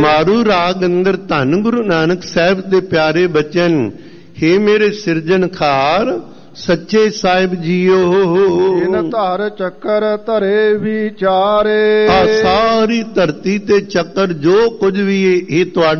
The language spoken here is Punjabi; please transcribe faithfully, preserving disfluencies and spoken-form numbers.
ਮਾਰੂ ਰਾਗ ਅੰਦਰ ਧੰਨ ਗੁਰੂ ਨਾਨਕ ਸਾਹਿਬ ਦੇ ਪਿਆਰੇ ਬਚਨ, ਹੇ ਮੇਰੇ ਸਿਰਜਣਹਾਰ ਸੱਚੇ ਸਾਹਿਬ ਜੀਓ। ਇਨ ਧਰ ਚੱਕਰ ਧਰੇ ਵਿਚਾਰੇ, ਆ ਸਾਰੀ ਧਰਤੀ ਤੇ ਚੱਕਰ ਜੋ ਕੁਝ ਵੀ ਇਹ ਤੁਹਾਡਾ